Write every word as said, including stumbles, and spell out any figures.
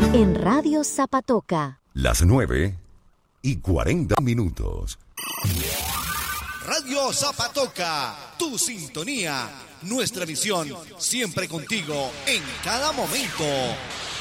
En Radio Zapatoca. Las nueve y cuarenta minutos. Radio Zapatoca, tu sintonía, nuestra misión, siempre contigo, en cada momento.